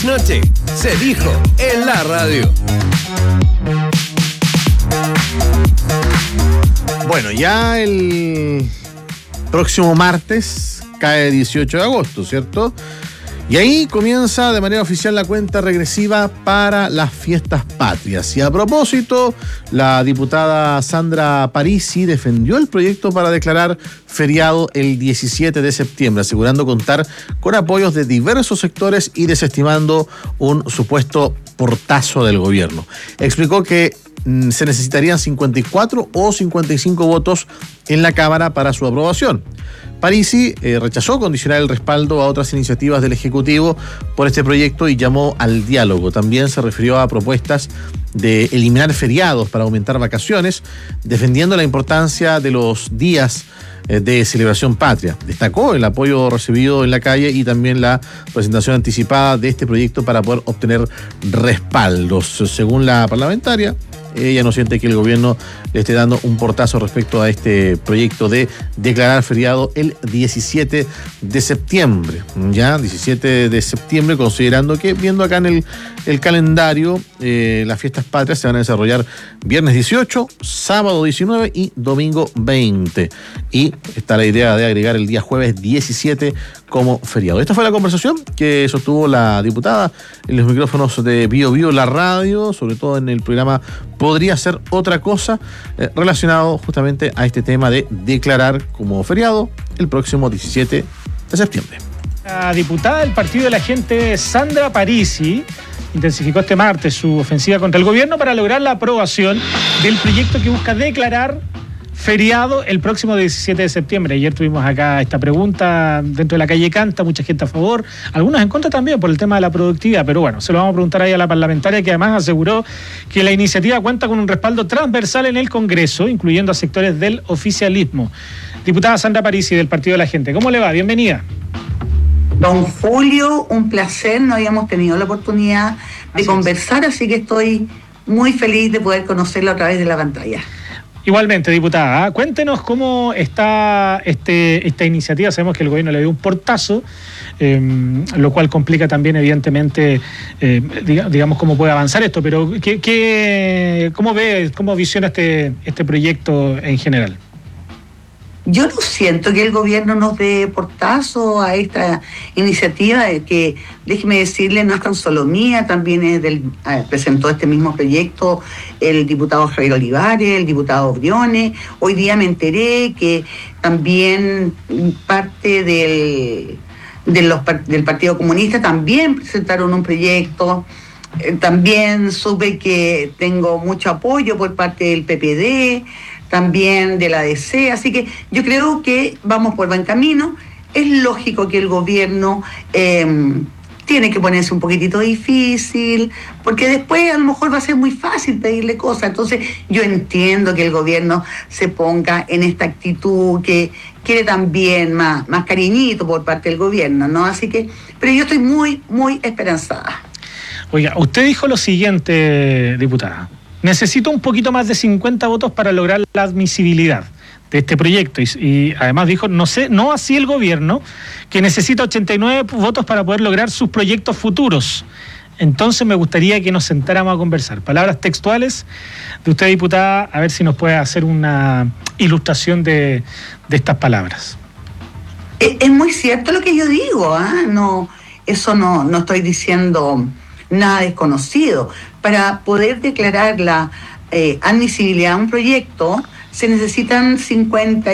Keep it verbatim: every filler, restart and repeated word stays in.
trasnoche se dijo en la radio. Bueno, ya el próximo martes cae dieciocho de agosto, ¿cierto? Y ahí comienza de manera oficial la cuenta regresiva para las fiestas patrias. Y a propósito, la diputada Sandra Parisi defendió el proyecto para declarar feriado el diecisiete de septiembre, asegurando contar con apoyos de diversos sectores y desestimando un supuesto portazo del gobierno. Explicó que mm, se necesitarían cincuenta y cuatro o cincuenta y cinco votos en la Cámara para su aprobación. Parisi eh, rechazó condicionar el respaldo a otras iniciativas del Ejecutivo por este proyecto y llamó al diálogo. También se refirió a propuestas de eliminar feriados para aumentar vacaciones, defendiendo la importancia de los días eh, de celebración patria. Destacó el apoyo recibido en la calle y también la presentación anticipada de este proyecto para poder obtener respaldos. Según la parlamentaria, ella no siente que el gobierno le esté dando un portazo respecto a este proyecto de declarar feriado el diecisiete de septiembre. Ya, diecisiete de septiembre, considerando que, viendo acá en el, el calendario, eh, las fiestas patrias se van a desarrollar viernes dieciocho, sábado diecinueve y domingo veinte. Y está la idea de agregar el día jueves diecisiete como feriado. Esta fue la conversación que sostuvo la diputada en los micrófonos de Bio Bio, la radio, sobre todo en el programa Podría Ser Otra Cosa, eh, relacionado justamente a este tema de declarar como feriado el próximo diecisiete de septiembre. La diputada del Partido de la Gente, Sandra Parisi, intensificó este martes su ofensiva contra el gobierno para lograr la aprobación del proyecto que busca declarar feriado el próximo diecisiete de septiembre. Ayer tuvimos acá esta pregunta dentro de la calle Canta, mucha gente a favor, algunos en contra también por el tema de la productividad, pero bueno, se lo vamos a preguntar ahí a la parlamentaria, que además aseguró que la iniciativa cuenta con un respaldo transversal en el Congreso, incluyendo a sectores del oficialismo. Diputada Sandra Parisi, del Partido de la Gente, ¿cómo le va? Bienvenida. Don Julio, un placer, no habíamos tenido la oportunidad de así conversar, es. Así que estoy muy feliz de poder conocerlo a través de la pantalla. Igualmente, diputada, ¿eh? Cuéntenos cómo está este, esta iniciativa. Sabemos que el gobierno le dio un portazo, eh, lo cual complica también, evidentemente, eh, diga, digamos, cómo puede avanzar esto, pero ¿qué, qué, ¿cómo ve, cómo visiona este, este proyecto en general? Yo no siento que el gobierno nos dé portazo a esta iniciativa, que, déjeme decirle, no es tan solo mía, también es del, eh, presentó este mismo proyecto el diputado Javier Olivares, el diputado Briones. Hoy día me enteré que también parte del, de los, del Partido Comunista también presentaron un proyecto. Eh, también supe que tengo mucho apoyo por parte del P P D, también de la D C, así que yo creo que vamos por buen camino. Es lógico que el gobierno eh, tiene que ponerse un poquitito difícil, porque después a lo mejor va a ser muy fácil pedirle cosas. Entonces yo entiendo que el gobierno se ponga en esta actitud que quiere también más, más cariñito por parte del gobierno, ¿no? Así que, pero yo estoy muy, muy esperanzada. Oiga, usted dijo lo siguiente, diputada: necesito un poquito más de cincuenta votos para lograr la admisibilidad de este proyecto. Y, y además dijo, no sé, no así el gobierno, que necesita ochenta y nueve votos para poder lograr sus proyectos futuros. Entonces me gustaría que nos sentáramos a conversar. Palabras textuales de usted, diputada, a ver si nos puede hacer una ilustración de, de estas palabras. Es, es muy cierto lo que yo digo, ¿eh? No, eso no, no estoy diciendo nada desconocido. Para poder declarar la eh, admisibilidad a un proyecto se necesitan cincuenta